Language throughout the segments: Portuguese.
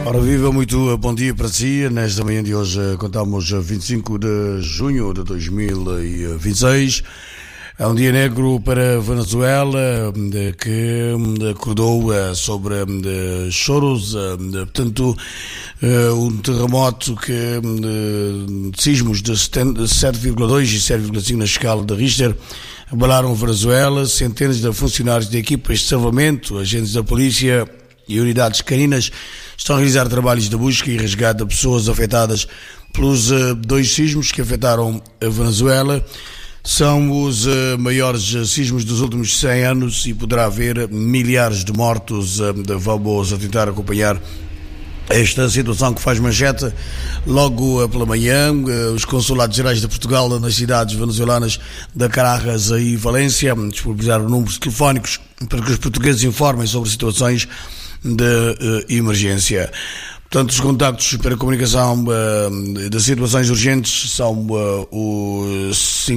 Ora viva, muito bom dia para si. Nesta manhã de hoje contamos 25 de junho de 2026. É um dia negro para a Venezuela, que acordou sobre choros, portanto, um terremoto que sismos de 7,2 e 7,5 na escala de Richter abalaram a Venezuela. Centenas de funcionários de equipas de salvamento, agentes da polícia e unidades caninas estão a realizar trabalhos de busca e resgate de pessoas afetadas pelos dois sismos que afetaram a Venezuela. São os maiores sismos dos últimos 100 anos e poderá haver milhares de mortos. Vamos tentar acompanhar esta situação que faz manchete logo pela manhã. Os consulados gerais de Portugal nas cidades venezuelanas de Caracas e Valência disponibilizaram números telefónicos para que os portugueses informem sobre situações de emergência. Portanto, os contactos para a comunicação de situações urgentes são o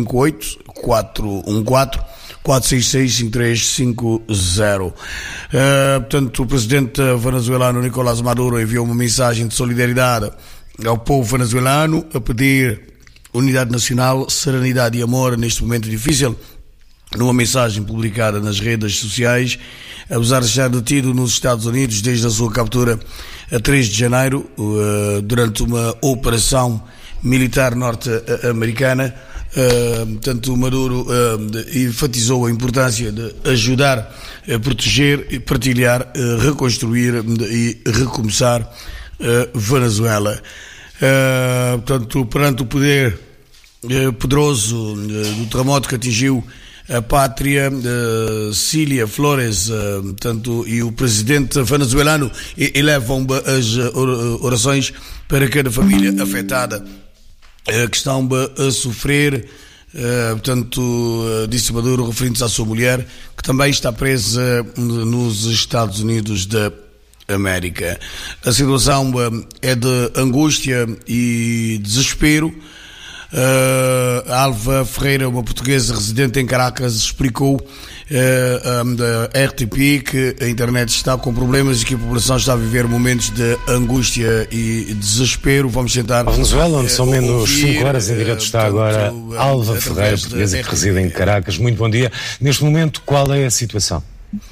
58-414-466-5350. Portanto, o presidente venezuelano Nicolás Maduro enviou uma mensagem de solidariedade ao povo venezuelano a pedir unidade nacional, serenidade e amor neste momento difícil. Numa mensagem publicada nas redes sociais, apesar de estar detido nos Estados Unidos desde a sua captura a 3 de janeiro, durante uma operação militar norte-americana, portanto, Maduro enfatizou a importância de ajudar a proteger, partilhar, reconstruir e recomeçar a Venezuela. Portanto, perante o poder poderoso do terremoto que atingiu a pátria, Cília Flores, portanto, e o presidente venezuelano elevam as orações para cada família afetada que estão a sofrer. Portanto, disse Maduro, referindo-se à sua mulher, que também está presa nos Estados Unidos da América. A situação é de angústia e desespero. Alva Ferreira, uma portuguesa residente em Caracas, explicou da RTP que a internet está com problemas e que a população está a viver momentos de angústia e desespero. Vamos tentar. Venezuela, onde são menos 5 horas, em direto está agora Alva Ferreira, portuguesa que reside em Caracas. Muito bom dia. Neste momento, qual é a situação?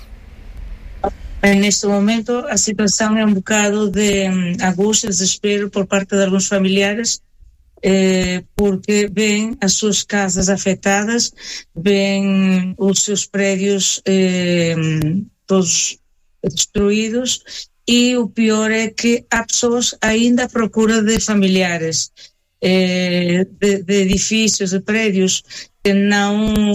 Neste momento, a situação é um bocado de angústia, desespero por parte de alguns familiares, porque vêm as suas casas afetadas, vêm os seus prédios todos destruídos, e o pior é que há pessoas ainda à procura de familiares, de edifícios, de prédios que não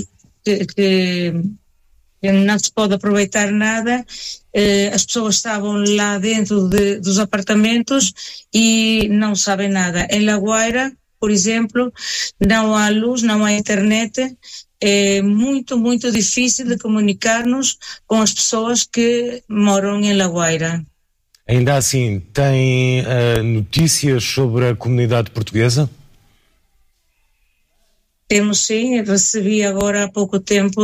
se pode aproveitar nada. As pessoas estavam lá dentro dos apartamentos e não sabem nada. Em La Guaira, por exemplo, não há luz, não há internet. É muito, muito difícil de comunicar-nos com as pessoas que moram em La Guaira. Ainda assim, tem notícias sobre a comunidade portuguesa? Temos sim, recebi agora há pouco tempo